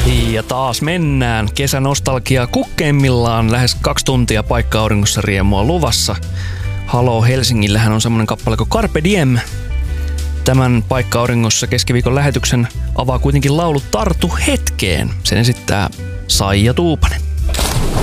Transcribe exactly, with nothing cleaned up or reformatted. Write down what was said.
Ja taas mennään. Kesänostalgia kukkeimmillaan. Lähes kaksi tuntia paikka-auringossa riemua luvassa. Halo Helsingillähän on semmonen kappale kuin Carpe Diem. Tämän paikka-auringossa keskiviikon lähetyksen avaa kuitenkin laulu Tartu hetkeen. Sen esittää Saija Tuupanen.